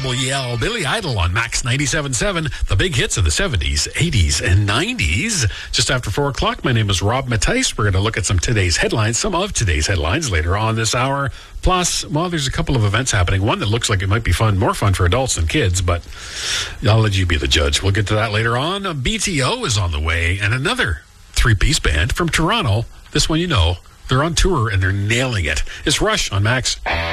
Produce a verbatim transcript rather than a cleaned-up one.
Rebel Yell, Billy Idol on Max ninety-seven point seven, the big hits of the seventies, eighties, and nineties. Just after four o'clock, my name is Rob Matthijs. We're going to look at some today's headlines, some of today's headlines later on this hour. Plus, well, there's a couple of events happening. One that looks like it might be fun, more fun for adults than kids, but I'll let you be the judge. We'll get to that later on. B T O is on the way, and another three-piece band from Toronto. This one you know. They're on tour, and they're nailing it. It's Rush on Max.